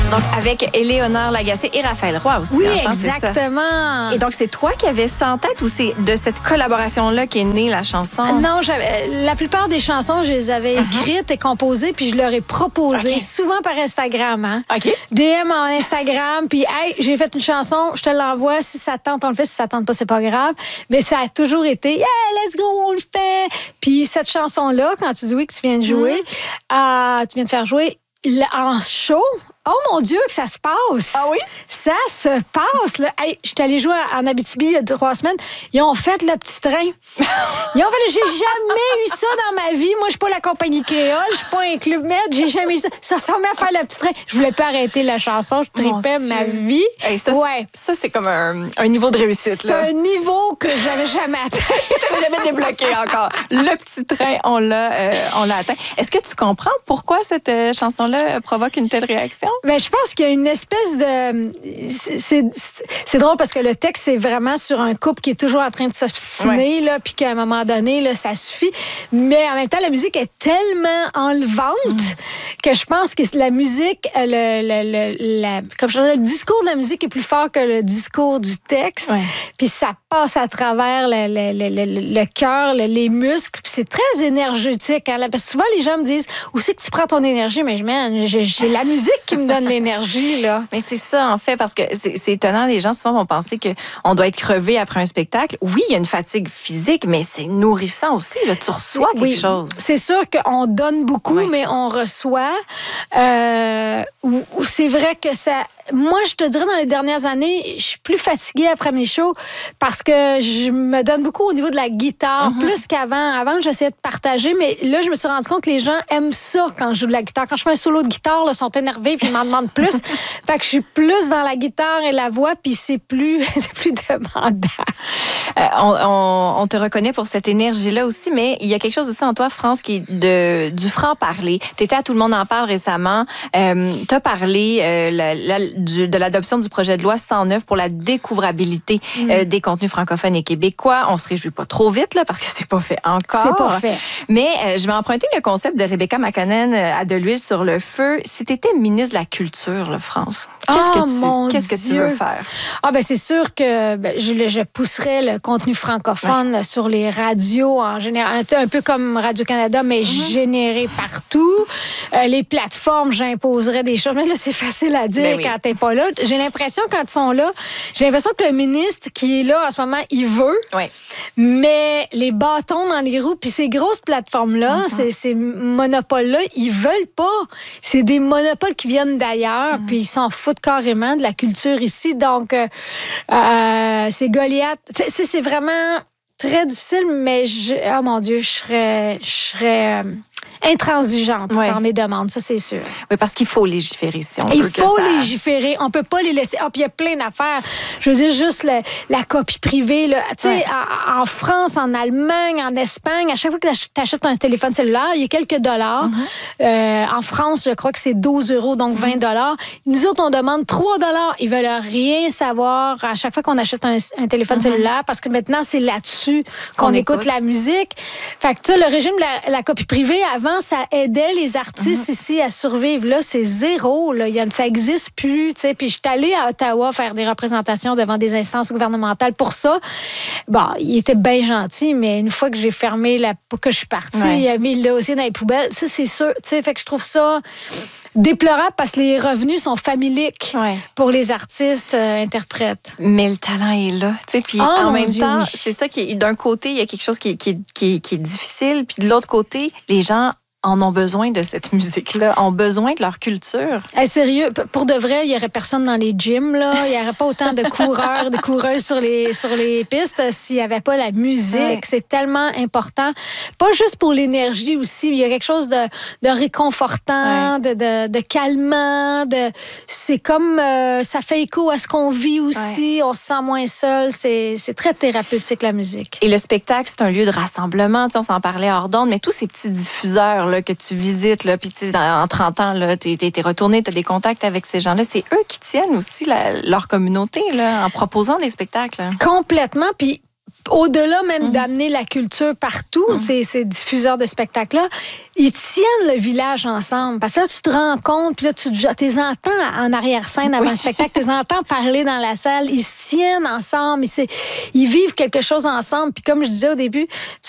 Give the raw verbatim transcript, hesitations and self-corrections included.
Donc, avec Éléonore Lagacé et Raphaël Roy aussi. Oui, hein, je pense exactement. Et donc, c'est toi qui avais ça en tête ou c'est de cette collaboration-là qu'est née la chanson? Non, j'avais, la plupart des chansons, je les avais Uh-huh. écrites et composées, puis je leur ai proposé, OK. souvent par Instagram. Hein? OK. D M en Instagram, puis hey, j'ai fait une chanson, je te l'envoie, si ça tente, on le fait, si ça tente pas, c'est pas grave. Mais ça a toujours été, yeah, let's go, on le fait. Puis cette chanson-là, quand tu dis oui, que tu viens de jouer, mm. euh, tu viens de faire jouer en show. Oh mon Dieu, que ça se passe! Ah oui? Ça se passe, là. Hey, je suis allée jouer en Abitibi il y a trois semaines. Ils ont fait le petit train. Ils ont fait le... J'ai jamais eu ça dans ma vie. Moi, je suis pas la compagnie créole, je suis pas un club med, j'ai jamais eu ça. Ça s'en met à faire le petit train. Je voulais pas arrêter la chanson, je tripais ma vie. Hey, ça, ouais. Ça, c'est comme un, un niveau de réussite. C'est là. un niveau que j'avais jamais atteint. T'avais jamais débloqué encore. Le petit train, on l'a, euh, on l'a atteint. Est-ce que tu comprends pourquoi cette euh, chanson-là euh, provoque une telle réaction? Ben, je pense qu'il y a une espèce de... C'est, c'est, c'est drôle parce que le texte, c'est vraiment sur un couple qui est toujours en train de s'obstiner, ouais. là, puis qu'à un moment donné, là, ça suffit. Mais en même temps, la musique est tellement enlevante mm. que je pense que la musique, le, le, le, la, comme je disais, le discours de la musique est plus fort que le discours du texte. Ouais. Puis ça passe à travers le, le, le, le, le cœur, le, les muscles. Puis c'est très énergétique. Hein, parce que souvent, les gens me disent, où c'est que tu prends ton énergie? Mais je mets, j'ai, j'ai la musique qui me donne l'énergie. Énergie, là. Mais c'est ça, en fait, parce que c'est, c'est étonnant. Les gens, souvent, vont penser qu'on doit être crevé après un spectacle. Oui, il y a une fatigue physique, mais c'est nourrissant aussi. Là. Tu reçois quelque oui. chose. C'est sûr qu'on donne beaucoup, oui. mais on reçoit. Euh, ou, ou c'est vrai que ça... Moi, je te dirais, dans les dernières années, je suis plus fatiguée après mes shows parce que je me donne beaucoup au niveau de la guitare, mm-hmm. plus qu'avant. Avant, j'essayais de partager, mais là, je me suis rendu compte que les gens aiment ça quand je joue de la guitare. Quand je fais un solo de guitare, là, ils sont énervés puis ils m'en demandent plus. Fait que je suis plus dans la guitare et la voix, puis c'est plus, c'est plus demandant. Euh, on, on, on te reconnaît pour cette énergie-là aussi, mais il y a quelque chose aussi en toi, France, qui est de, du franc-parler. Tu étais à Tout le monde en parle récemment. Euh, tu as parlé euh, la, la, du, de l'adoption du projet de loi cent neuf pour la découvrabilité mm. euh, des contenus francophones et québécois. On se réjouit pas trop vite, là, parce que c'est pas fait encore. C'est pas fait. Mais euh, je vais emprunter le concept de Rebecca McConnell à De l'huile sur le feu. Si tu étais ministre de la Culture, là, France, qu'est-ce, oh, que, tu, mon qu'est-ce que tu veux faire? Ah, ben c'est sûr que ben, je, je pousserais le contenu francophone ouais. sur les radios en général. Un, un peu comme Radio-Canada, mais mm-hmm. généré partout. Euh, les plateformes, j'imposerais des choses. Mais là, c'est facile à dire ben oui. quand t'es pas là. J'ai l'impression, quand ils sont là, j'ai l'impression que le ministre qui est là en ce moment, il veut. Ouais. Mais les bâtons dans les roues, puis ces grosses plateformes-là, mm-hmm. ces, ces monopoles-là, ils veulent pas. C'est des monopoles qui viennent d'ailleurs, mm-hmm. puis ils s'en foutent carrément de la culture ici. Donc, euh, euh, c'est Goliath. C'est, c'est vraiment très difficile, mais je, oh mon Dieu, je serais, je serais euh, intransigeante ouais. dans mes demandes, ça c'est sûr. Oui, parce qu'il faut légiférer si on Il veut faut que ça... légiférer, on peut pas les laisser. Ah, puis il y a plein d'affaires. Je veux dire, juste le, la copie privée. Tu sais, ouais. en, en France, en Allemagne, en Espagne, à chaque fois que tu achètes un téléphone cellulaire, il y a quelques dollars. Mm-hmm. Euh, en France, je crois que c'est douze euros, donc vingt dollars. Mm-hmm. Nous autres, on demande trois dollars. Ils veulent rien savoir à chaque fois qu'on achète un, un téléphone mm-hmm. cellulaire, parce que maintenant, c'est là-dessus qu'on, qu'on écoute. écoute la musique. Fait que tu sais, le régime de la, la copie privée, avant, ça aidait les artistes mm-hmm. ici à survivre. Là, c'est zéro. Là. Il y a, ça n'existe plus. T'sais. Puis je suis allée à Ottawa faire des représentations devant des instances gouvernementales pour ça. Bon, il était bien gentil, mais une fois que j'ai fermé, la, que je suis partie, ouais. il a mis le dossier dans les poubelles. Ça, c'est sûr. T'sais. Fait que je trouve ça déplorable parce que les revenus sont familiques ouais. pour les artistes euh, interprètes. Mais le talent est là. Puis oh, en même Dieu, temps, oui. c'est ça qui est, d'un côté, il y a quelque chose qui est, qui est, qui est, qui est difficile. Puis de l'autre côté, les gens en ont besoin de cette musique-là, ont besoin de leur culture. Hey, sérieux, pour de vrai, il n'y aurait personne dans les gyms, là. Il n'y aurait pas autant de coureurs, de coureuses sur les, sur les pistes s'il n'y avait pas la musique. Ouais. C'est tellement important. Pas juste pour l'énergie aussi. Il y a quelque chose de, de réconfortant, ouais. de, de, de calmant. De, c'est comme, euh, ça fait écho à ce qu'on vit aussi. Ouais. On se sent moins seul. C'est, c'est très thérapeutique, la musique. Et le spectacle, c'est un lieu de rassemblement. Tu sais, on s'en parlait hors d'onde, mais tous ces petits diffuseurs là, que tu visites, là, puis tu sais, en trente ans, tu es retourné, tu as des contacts avec ces gens-là. C'est eux qui tiennent aussi la, leur communauté là, en proposant des spectacles. Complètement. Puis au-delà même mm. d'amener la culture partout, mm. ces, ces diffuseurs de spectacles-là, ils tiennent le village ensemble. Parce que là, tu te rends compte, puis là, tu les entends en arrière-scène avant oui. le spectacle, tu les entends parler dans la salle, ils se tiennent ensemble, ils, ils vivent quelque chose ensemble. Puis comme je disais au début, tu